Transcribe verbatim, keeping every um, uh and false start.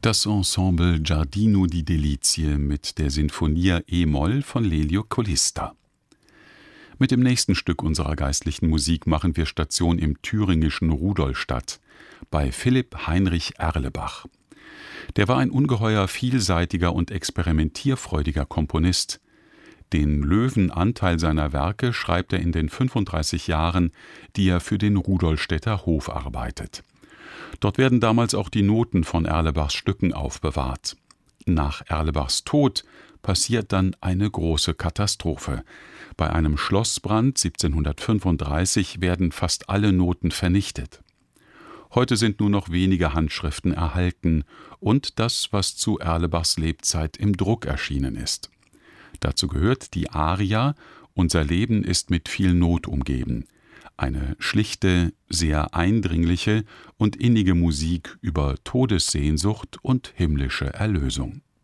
Das Ensemble Giardino di Delizie mit der Sinfonia e-Moll von Lelio Colista. Mit dem nächsten Stück unserer geistlichen Musik machen wir Station im thüringischen Rudolstadt bei Philipp Heinrich Erlebach. Der war ein ungeheuer vielseitiger und experimentierfreudiger Komponist. Den Löwenanteil seiner Werke schreibt er in den fünfunddreißig Jahren, die er für den Rudolstädter Hof arbeitet. Dort werden damals auch die Noten von Erlebachs Stücken aufbewahrt. Nach Erlebachs Tod passiert dann eine große Katastrophe. Bei einem Schlossbrand siebzehnhundertfünfunddreißig werden fast alle Noten vernichtet. Heute sind nur noch wenige Handschriften erhalten und das, was zu Erlebachs Lebzeit im Druck erschienen ist. Dazu gehört die Aria »Unser Leben ist mit viel Not umgeben«, eine schlichte, sehr eindringliche und innige Musik über Todessehnsucht und himmlische Erlösung.